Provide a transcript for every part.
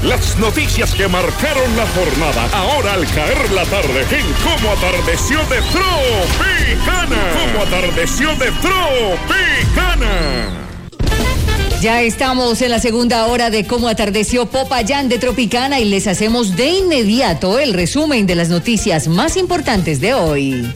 Las noticias que marcaron la jornada, ahora al caer la tarde, en Cómo Atardeció de Tropicana. Cómo Atardeció de Tropicana. Ya estamos en la segunda hora de Cómo Atardeció Popayán de Tropicana y les hacemos de inmediato el resumen de las noticias más importantes de hoy.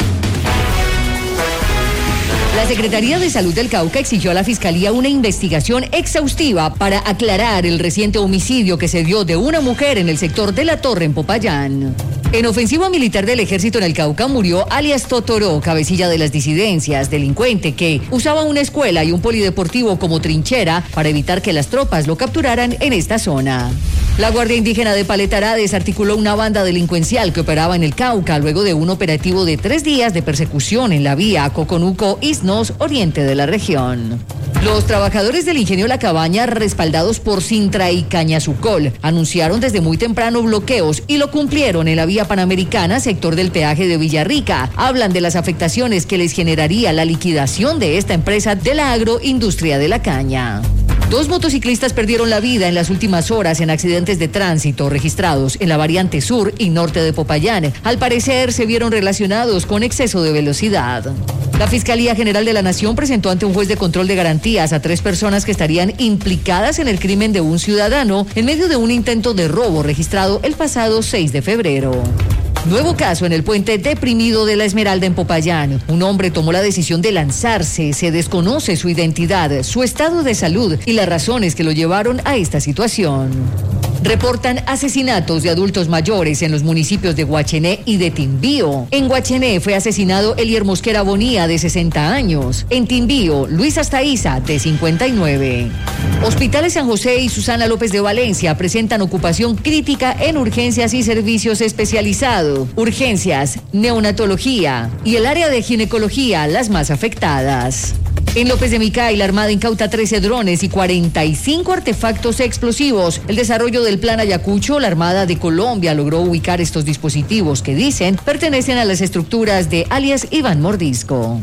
La Secretaría de Salud del Cauca exigió a la Fiscalía una investigación exhaustiva para aclarar el reciente homicidio que se dio de una mujer en el sector de La Torre en Popayán. En ofensiva militar del ejército en el Cauca murió alias Totoró, cabecilla de las disidencias, delincuente que usaba una escuela y un polideportivo como trinchera para evitar que las tropas lo capturaran en esta zona. La Guardia Indígena de Paletará desarticuló una banda delincuencial que operaba en el Cauca luego de un operativo de 3 días de persecución en la vía Coconuco-Isnos, oriente de la región. Los trabajadores del ingenio La Cabaña, respaldados por Sintra y Cañazucol, anunciaron desde muy temprano bloqueos y lo cumplieron en la vía Panamericana, sector del peaje de Villarrica. Hablan de las afectaciones que les generaría la liquidación de esta empresa de la agroindustria de la caña. 2 motociclistas perdieron la vida en las últimas horas en accidentes de tránsito registrados en la variante sur y norte de Popayán. Al parecer se vieron relacionados con exceso de velocidad. La Fiscalía General de la Nación presentó ante un juez de control de garantías a 3 personas que estarían implicadas en el crimen de un ciudadano en medio de un intento de robo registrado el pasado 6 de febrero. Nuevo caso en el puente deprimido de La Esmeralda en Popayán. Un hombre tomó la decisión de lanzarse. Se desconoce su identidad, su estado de salud y las razones que lo llevaron a esta situación. Reportan asesinatos de adultos mayores en los municipios de Guachené y de Timbío. En Guachené fue asesinado Elier Mosquera Bonía, de 60 años. En Timbío, Luis Astaiza, de 59. Hospitales San José y Susana López de Valencia presentan ocupación crítica en urgencias y servicios especializados. Urgencias, neonatología y el área de ginecología las más afectadas. En López de Micay, la Armada incauta 13 drones y 45 artefactos explosivos. El desarrollo del Plan Ayacucho, la Armada de Colombia logró ubicar estos dispositivos que dicen pertenecen a las estructuras de alias Iván Mordisco.